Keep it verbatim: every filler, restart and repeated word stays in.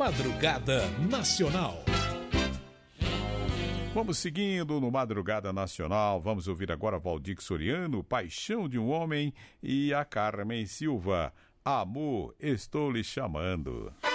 Madrugada Nacional. Vamos seguindo no Madrugada Nacional, vamos ouvir agora Valdir Soriano, Paixão de um Homem, e a Carmen Silva, Amor, Estou Lhe Chamando.